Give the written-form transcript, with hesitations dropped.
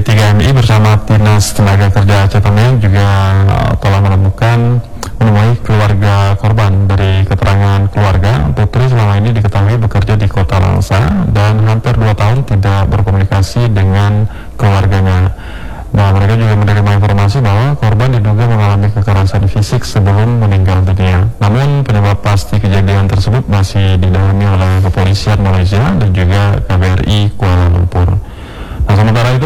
P3MI bersama Dinas Tenaga Kerja Aceh Tengah juga telah menemui keluarga korban. Dari keterangan keluarga, Putri selama ini diketahui bekerja di Kota Langsa dan hampir 2 tahun tidak berkomunikasi dengan keluarganya. Nah, mereka juga menerima informasi bahwa korban diduga mengalami kekerasan fisik sebelum meninggal dunia. Namun penyebab pasti kejadian tersebut masih didalami oleh kepolisian Malaysia dan juga KBRI Kuala Lumpur. Nah, sementara itu